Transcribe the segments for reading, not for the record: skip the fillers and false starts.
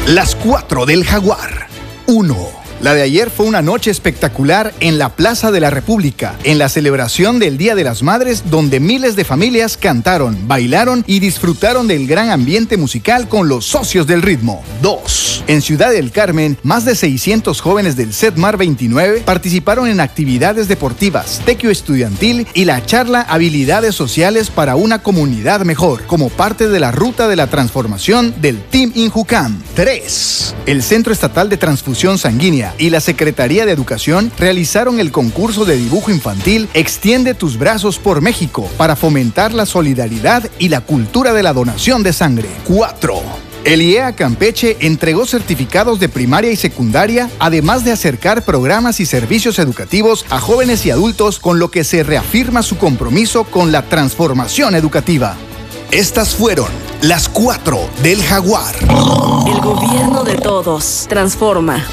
Las 4 del Jaguar. 1. La de ayer fue una noche espectacular en la Plaza de la República, en la celebración del Día de las Madres, donde miles de familias cantaron, bailaron y disfrutaron del gran ambiente musical con los socios del ritmo. 2. En Ciudad del Carmen, más de 600 jóvenes del CEDMAR 29 participaron en actividades deportivas, tequio estudiantil y la charla Habilidades Sociales para una Comunidad Mejor, como parte de la ruta de la transformación del Team Injucam. 3. El Centro Estatal de Transfusión Sanguínea y la Secretaría de Educación realizaron el concurso de dibujo infantil Extiende tus brazos por México para fomentar la solidaridad y la cultura de la donación de sangre. 4. El IEA Campeche entregó certificados de primaria y secundaria, además de acercar programas y servicios educativos a jóvenes y adultos, con lo que se reafirma su compromiso con la transformación educativa. Estas fueron las 4 del Jaguar. El gobierno de todos. Transforma.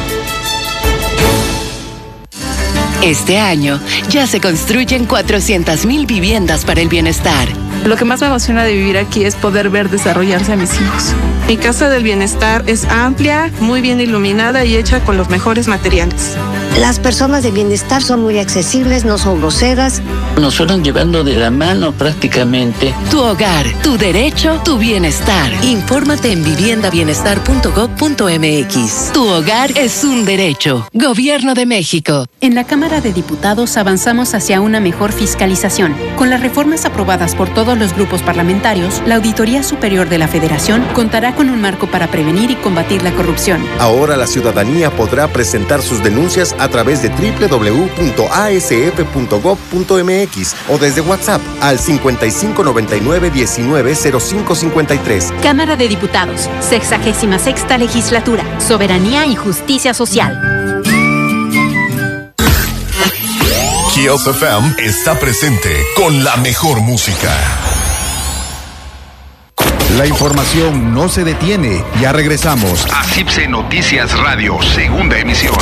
Este año ya se construyen 400,000 viviendas para el bienestar. Lo que más me emociona de vivir aquí es poder ver desarrollarse a mis hijos. Mi casa del bienestar es amplia, muy bien iluminada y hecha con los mejores materiales. Las personas de bienestar son muy accesibles, no son groseras. Nos fueron llevando de la mano prácticamente. Tu hogar, tu derecho, tu bienestar. Infórmate en viviendabienestar.gov.mx. Tu hogar es un derecho. Gobierno de México. En la Cámara de Diputados avanzamos hacia una mejor fiscalización. Con las reformas aprobadas por todos los grupos parlamentarios, la Auditoría Superior de la Federación contará con un marco para prevenir y combatir la corrupción. Ahora la ciudadanía podrá presentar sus denuncias a través de www.asf.gov.mx o desde WhatsApp al 5599-190553. Cámara de Diputados, 66ª Legislatura, Soberanía y Justicia Social. Kiosk FM está presente con la mejor música. La información no se detiene. Ya regresamos a CIPSE Noticias Radio, segunda emisión.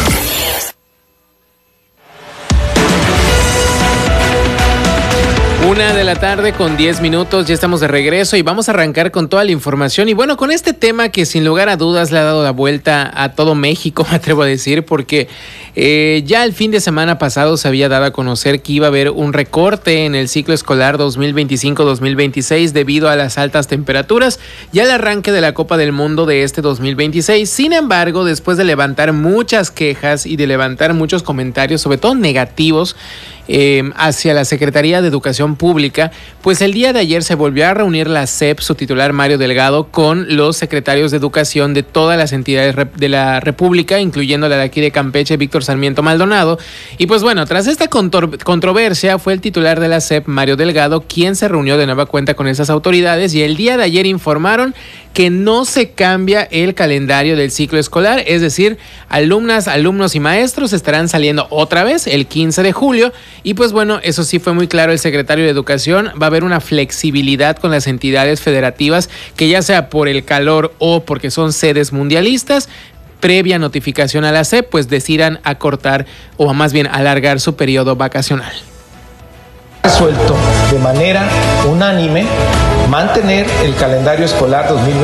1:10 p.m, ya estamos de regreso y vamos a arrancar con toda la información. Y bueno, con este tema que sin lugar a dudas le ha dado la vuelta a todo México, me atrevo a decir, porque ya el fin de semana pasado se había dado a conocer que iba a haber un recorte en el ciclo escolar 2025-2026 debido a las altas temperaturas y al arranque de la Copa del Mundo de este 2026. Sin embargo, después de levantar muchas quejas y de levantar muchos comentarios, sobre todo negativos, hacia la Secretaría de Educación Pública, pues el día de ayer se volvió a reunir la SEP, su titular Mario Delgado, con los secretarios de Educación de todas las entidades de la República, incluyendo la de aquí de Campeche, Víctor Sarmiento Maldonado. Y pues bueno, tras esta controversia, fue el titular de la SEP, Mario Delgado, quien se reunió de nueva cuenta con esas autoridades y el día de ayer informaron que no se cambia el calendario del ciclo escolar, es decir, alumnas, alumnos y maestros estarán saliendo otra vez el 15 de julio y pues bueno, eso sí fue muy claro el secretario de Educación, va a haber una flexibilidad con las entidades federativas que ya sea por el calor o porque son sedes mundialistas, previa notificación a la SEP, pues decidan acortar o más bien alargar su periodo vacacional. Resuelto de manera unánime mantener el calendario escolar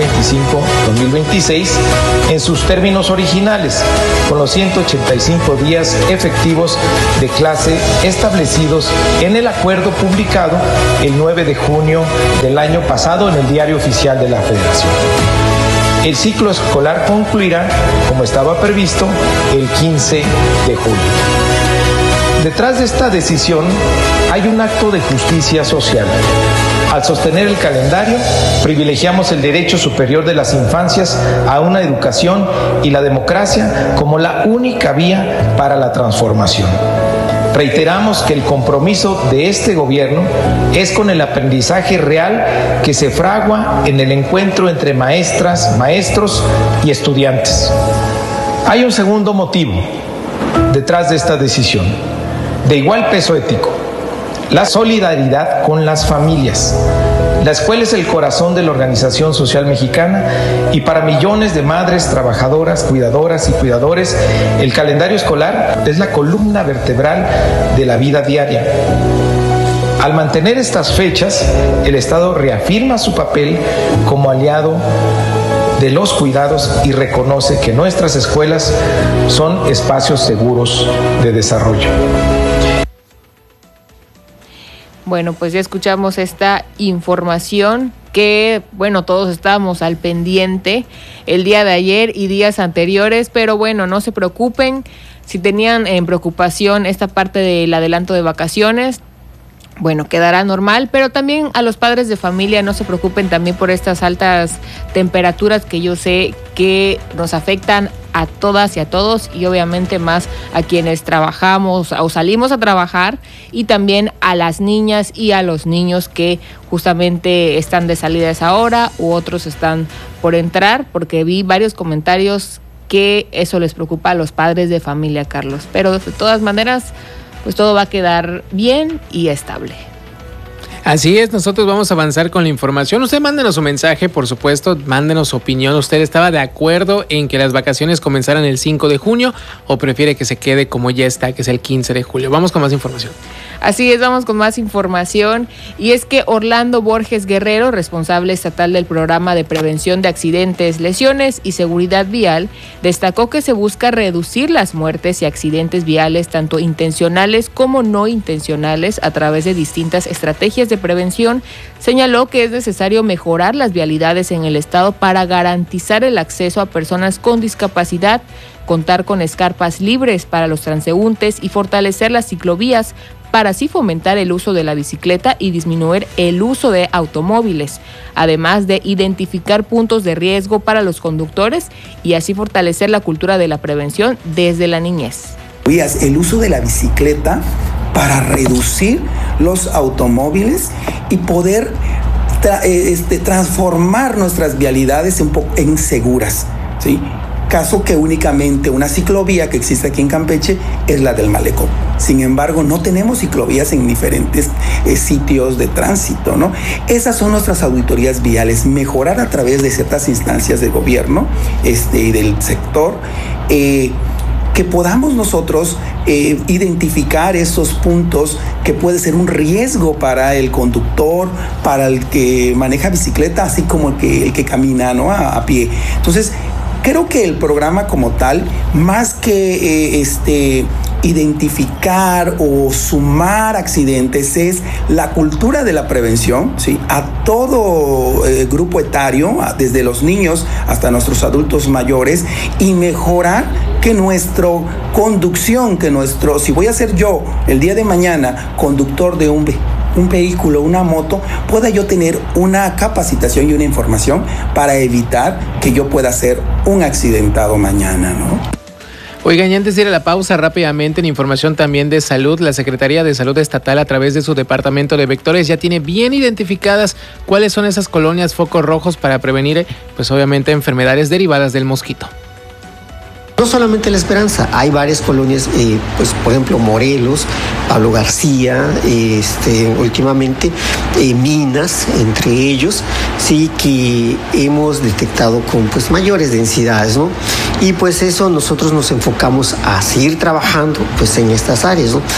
2025-2026 en sus términos originales, con los 185 días efectivos de clase establecidos en el acuerdo publicado el 9 de junio del año pasado en el Diario Oficial de la Federación. El ciclo escolar concluirá, como estaba previsto, el 15 de julio. Detrás de esta decisión hay un acto de justicia social. Al sostener el calendario, privilegiamos el derecho superior de las infancias a una educación y la democracia como la única vía para la transformación. Reiteramos que el compromiso de este gobierno es con el aprendizaje real que se fragua en el encuentro entre maestras, maestros y estudiantes. Hay un segundo motivo detrás de esta decisión, de igual peso ético: la solidaridad con las familias. La escuela es el corazón de la organización social mexicana y para millones de madres, trabajadoras, cuidadoras y cuidadores, el calendario escolar es la columna vertebral de la vida diaria. Al mantener estas fechas, el Estado reafirma su papel como aliado de los cuidados y reconoce que nuestras escuelas son espacios seguros de desarrollo. Bueno, pues ya escuchamos esta información que, bueno, todos estábamos al pendiente el día de ayer y días anteriores, pero bueno, no se preocupen. Si tenían en preocupación esta parte del adelanto de vacaciones, bueno, quedará normal, pero también a los padres de familia no se preocupen también por estas altas temperaturas que yo sé que nos afectan a todas y a todos, y obviamente más a quienes trabajamos o salimos a trabajar, y también a las niñas y a los niños que justamente están de salida a esa hora u otros están por entrar, porque vi varios comentarios que eso les preocupa a los padres de familia, Carlos. Pero de todas maneras, pues todo va a quedar bien y estable. Así es, nosotros vamos a avanzar con la información. Usted mándenos su mensaje, por supuesto, mándenos su opinión. ¿Usted estaba de acuerdo en que las vacaciones comenzaran el 5 de junio o prefiere que se quede como ya está, que es el 15 de julio? Vamos con más información. Así es, vamos con más información, y es que Orlando Borges Guerrero, responsable estatal del Programa de Prevención de Accidentes, Lesiones y Seguridad Vial, destacó que se busca reducir las muertes y accidentes viales, tanto intencionales como no intencionales, a través de distintas estrategias de prevención. Señaló que es necesario mejorar las vialidades en el estado para garantizar el acceso a personas con discapacidad, contar con escarpas libres para los transeúntes y fortalecer las ciclovías para así fomentar el uso de la bicicleta y disminuir el uso de automóviles, además de identificar puntos de riesgo para los conductores y así fortalecer la cultura de la prevención desde la niñez. El uso de la bicicleta para reducir los automóviles y poder transformar nuestras vialidades en seguras, ¿sí? Caso que únicamente una ciclovía que existe aquí en Campeche es la del Malecón. Sin embargo, no tenemos ciclovías en diferentes sitios de tránsito, ¿no? Esas son nuestras auditorías viales, mejorar a través de ciertas instancias del gobierno y del sector, que podamos nosotros identificar esos puntos que puede ser un riesgo para el conductor, para el que maneja bicicleta, así como el que camina, ¿no? a pie. Entonces, creo que el programa como tal, más que identificar o sumar accidentes, es la cultura de la prevención, ¿sí? A todo grupo etario, desde los niños hasta nuestros adultos mayores, y mejorar que nuestra conducción, si voy a ser yo el día de mañana conductor de un vehículo, una moto, pueda yo tener una capacitación y una información para evitar que yo pueda ser un accidentado mañana, ¿no? Oigan, y antes de ir a la pausa, rápidamente, en información también de salud, la Secretaría de Salud Estatal, a través de su departamento de vectores, ya tiene bien identificadas cuáles son esas colonias focos rojos para prevenir, pues obviamente, enfermedades derivadas del mosquito. No solamente La Esperanza, hay varias colonias, pues por ejemplo Morelos, Pablo García, últimamente Minas, entre ellos, sí, que hemos detectado con pues mayores densidades, ¿no? Y pues eso nosotros nos enfocamos a seguir trabajando pues en estas áreas, ¿no?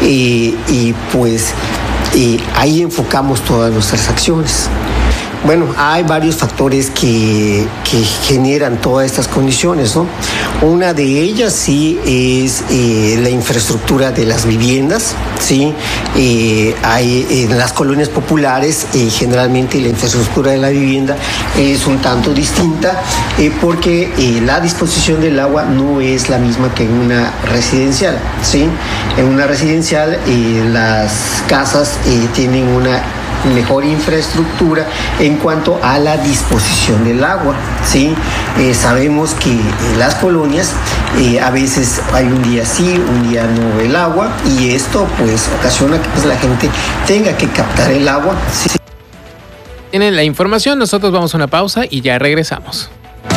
Ahí enfocamos todas nuestras acciones. Bueno, hay varios factores que generan todas estas condiciones, ¿no? Una de ellas sí es la infraestructura de las viviendas, ¿sí? Hay en las colonias populares generalmente la infraestructura de la vivienda es un tanto distinta porque la disposición del agua no es la misma que en una residencial, ¿sí? En una residencial las casas tienen una mejor infraestructura en cuanto a la disposición del agua, ¿sí? Sabemos que en las colonias a veces hay un día sí, un día no el agua, y esto pues ocasiona que pues, la gente tenga que captar el agua, ¿sí? Tienen la información, nosotros vamos a una pausa y ya regresamos.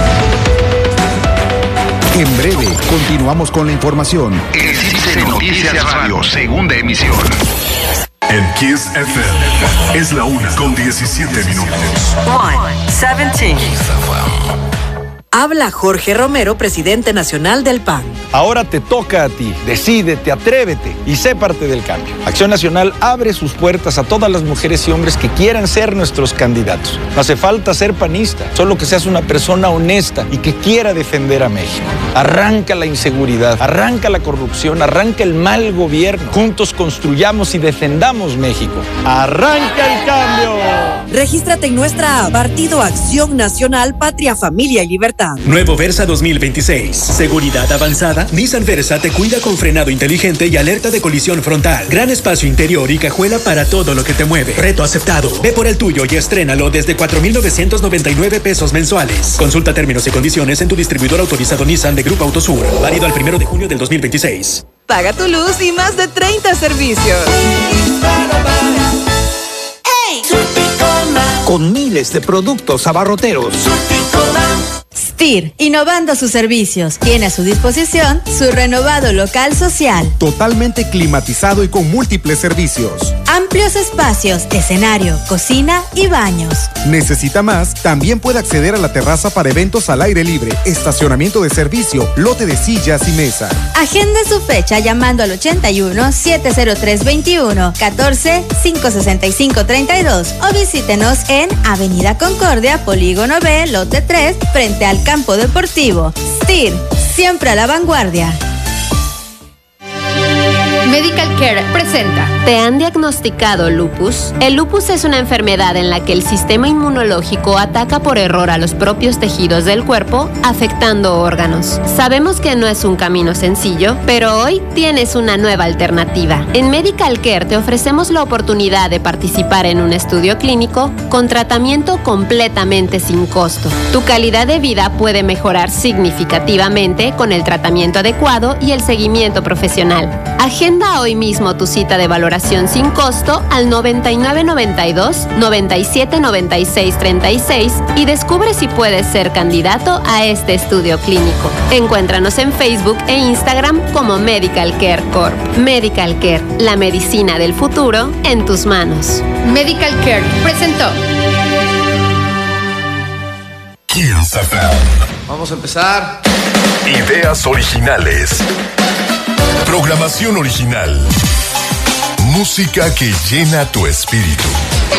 En breve, continuamos con la información. Existe Noticias Radio, segunda emisión. En Kiss FM es la 1:17 minutos. 1:17. Habla Jorge Romero, presidente nacional del PAN. Ahora te toca a ti. Decídete, atrévete y sé parte del cambio. Acción Nacional abre sus puertas a todas las mujeres y hombres que quieran ser nuestros candidatos. No hace falta ser panista, solo que seas una persona honesta y que quiera defender a México. Arranca la inseguridad, arranca la corrupción, arranca el mal gobierno. Juntos construyamos y defendamos México. ¡Arranca el cambio! Regístrate en nuestra app Partido Acción Nacional, Patria, Familia y Libertad. Nuevo Versa 2026. Seguridad avanzada. Nissan Versa te cuida con frenado inteligente y alerta de colisión frontal. Gran espacio interior y cajuela para todo lo que te mueve. Reto aceptado. Ve por el tuyo y estrénalo desde 4,999 pesos mensuales. Consulta términos y condiciones en tu distribuidor autorizado Nissan de Grupo Autosur. Válido al 1 de junio del 2026. Paga tu luz y más de 30 servicios. Con miles de productos abarroteros. STIR, innovando sus servicios, tiene a su disposición su renovado local social. Totalmente climatizado y con múltiples servicios. Amplios espacios, escenario, cocina y baños. ¿Necesita más? También puede acceder a la terraza para eventos al aire libre, estacionamiento de servicio, lote de sillas y mesa. Agende su fecha llamando al 81-703-21, 14-565-32 o visítenos en Avenida Concordia, Polígono B, lote 3, frente al campo deportivo. STIR, siempre a la vanguardia. Medical Care presenta. ¿Te han diagnosticado lupus? El lupus es una enfermedad en la que el sistema inmunológico ataca por error a los propios tejidos del cuerpo, afectando órganos. Sabemos que no es un camino sencillo, pero hoy tienes una nueva alternativa. En Medical Care te ofrecemos la oportunidad de participar en un estudio clínico con tratamiento completamente sin costo. Tu calidad de vida puede mejorar significativamente con el tratamiento adecuado y el seguimiento profesional. Agenda hoy mismo tu cita de valoración sin costo al 9992-979636 y descubre si puedes ser candidato a este estudio clínico. Encuéntranos en Facebook e Instagram como Medical Care Corp. Medical Care, la medicina del futuro en tus manos. Medical Care presentó. Kiss FM. Vamos a empezar. Ideas originales. Programación original. Música que llena tu espíritu.